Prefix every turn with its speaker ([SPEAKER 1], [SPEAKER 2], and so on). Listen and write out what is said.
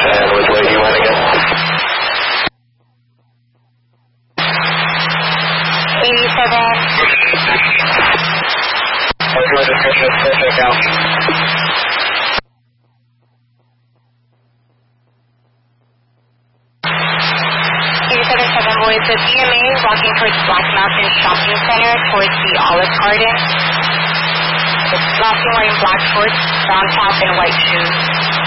[SPEAKER 1] And which way do you want to go?
[SPEAKER 2] 87.
[SPEAKER 1] What's your description? Check out.
[SPEAKER 2] 87 boys, the DMA walking towards Black Mountain Shopping Center towards the Olive Garden. It's last wearing black shorts, brown top, and white shoes.